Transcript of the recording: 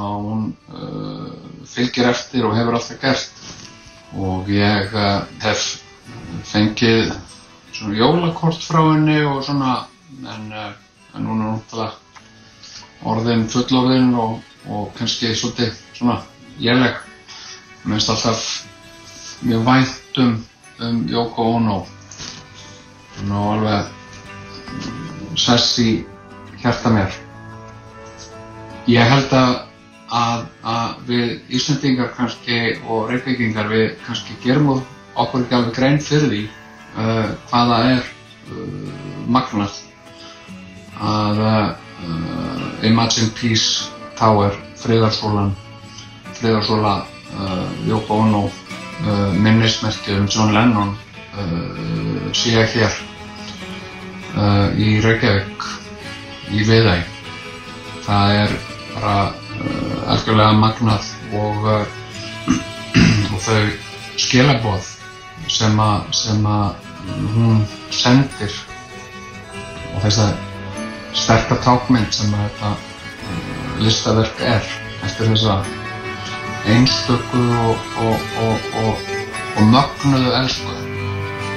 hún fylgir eftir og hefur alltaf gert. Og ég hef fengið svona jólakort frá henni og svona, en hún náttúrulega orðin fullorðin og kannski svolítið svona léleg. Mér finnst alltaf mjög vænt Yoko Ono. Hún á alveg sess í hjarta mér. Ég held að við Íslendingar kannski og Reykvíkingar við kannski gerum okkur ekki alveg grein fyrir því hvað það magnað að Imagine Peace Tower, friðarsúla Yoko Ono, minnismerkið John Lennon sé hér í Reykjavík, í Viðey. Það bara algjörlega magnað og þau skilaboð sem hún sendir og þessa sterka tákmynd sem þetta listaverk eftir þessa einstöku og mögnuðu elsku.